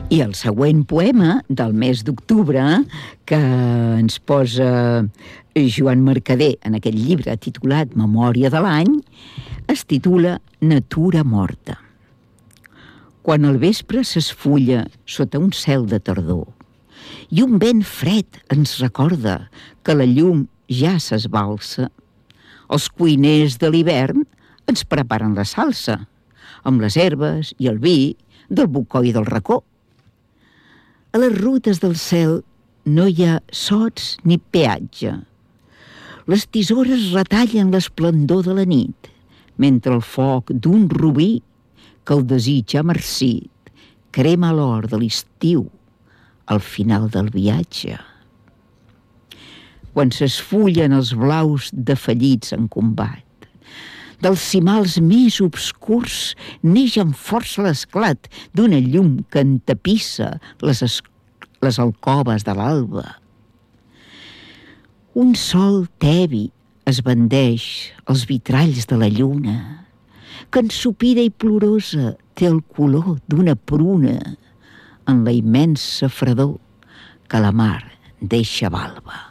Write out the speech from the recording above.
I el següent poema del mes d'octubre que ens posa Joan Mercader en aquest llibre titulat Memòria de l'any es titula Natura morta. Quan el vespre s'esfulla sota un cel de tardor i un vent fred ens recorda que la llum ja s'esbalsa, els cuiners de l'hivern ens preparen la salsa amb les herbes i el vi del bocó i del racó. A les rutes del cel no hi ha sots ni peatge. Les tisores retallen l'esplendor de la nit, mentre el foc d'un robí que el desig ha marcit crema l'or de l'estiu al final del viatge. Quan s'esfullen els blaus defallits en combat, dels cimals més obscurs neix amb força l'esclat d'una llum que entapissa les alcoves de l'alba. Un sol tebi esbandeix els vitralls de la lluna, que ensopida i plorosa té el color d'una pruna en la immensa fredor que la mar deixa balba.